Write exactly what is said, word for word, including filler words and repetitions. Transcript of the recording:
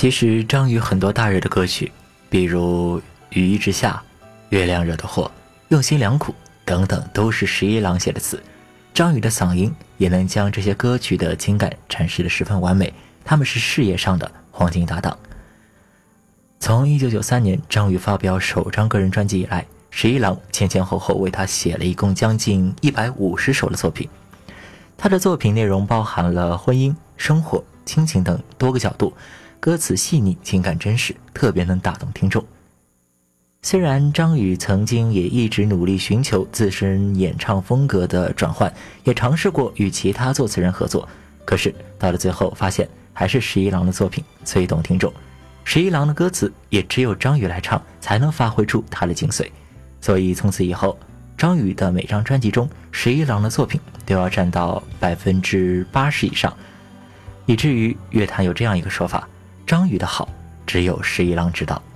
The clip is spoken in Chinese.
其实张宇很多大热的歌曲，比如《雨一直下》、《月亮惹的祸》、《用心良苦》等等，都是十一郎写的词。张宇的嗓音也能将这些歌曲的情感阐释得十分完美，他们是事业上的黄金搭档。从一九九三年张宇发表首张个人专辑以来，十一郎前前后后为他写了一共将近一百五十首的作品。他的作品内容包含了婚姻、生活、亲情等多个角度，歌词细腻，情感真实，特别能打动听众。虽然张宇曾经也一直努力寻求自身演唱风格的转换，也尝试过与其他作词人合作，可是到了最后发现还是十一郎的作品最懂听众，十一郎的歌词也只有张宇来唱才能发挥出他的精髓。所以从此以后，张宇的每张专辑中十一郎的作品都要占到百分之八十以上，以至于乐坛有这样一个说法，张宇的好只有十一郎知道。